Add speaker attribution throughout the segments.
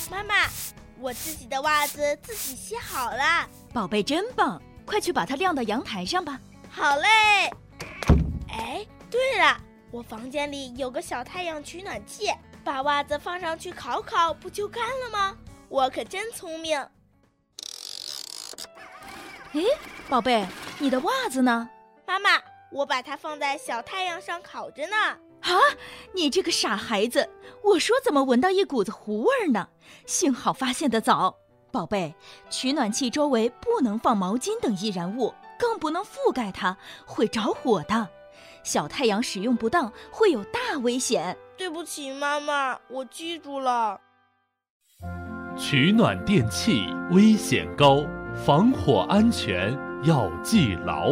Speaker 1: 妈妈，我自己的袜子自己洗好了。
Speaker 2: 宝贝真棒，快去把它晾到阳台上吧。
Speaker 1: 好嘞。哎，对了，我房间里有个小太阳取暖器，把袜子放上去烤烤，不就干了吗？我可真聪明。
Speaker 2: 哎，宝贝，你的袜子呢？
Speaker 1: 妈妈，我把它放在小太阳上烤着呢。
Speaker 2: 啊，你这个傻孩子，我说怎么闻到一股子糊味儿呢？幸好发现得早。宝贝，取暖器周围不能放毛巾等易燃物，更不能覆盖它，会着火的。小太阳使用不当会有大危险。
Speaker 1: 对不起，妈妈，我记住了。
Speaker 3: 取暖电器危险高，防火安全要记牢。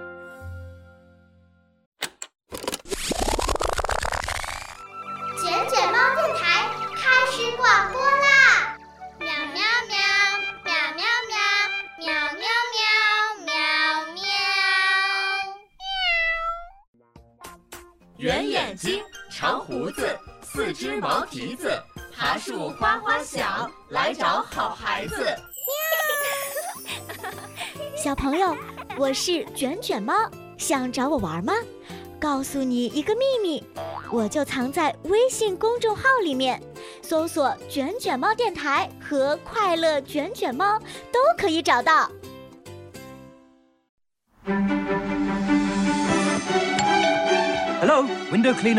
Speaker 4: 卷卷猫电台开始广播啦！喵喵喵，喵喵喵，喵喵喵，喵喵。
Speaker 5: 圆眼睛，长胡子，4只毛蹄子，爬树花花响，来找好孩子。
Speaker 6: 小朋友，我是卷卷猫，想找我玩吗？告诉你一个秘密，我就藏在微信公众号里面，搜索“卷卷猫电台”和“快乐卷卷猫”都可以找到。
Speaker 7: Hello, window cleaner.